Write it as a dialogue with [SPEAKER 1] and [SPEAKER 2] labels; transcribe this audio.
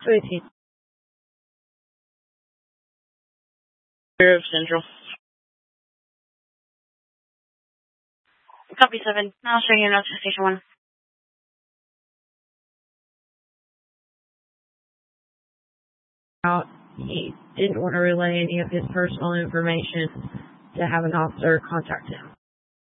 [SPEAKER 1] 218.
[SPEAKER 2] Grove Central.
[SPEAKER 3] Copy 7. I'll show you notes to Station 1.
[SPEAKER 1] He didn't want to relay any of his personal information to have an officer contact him.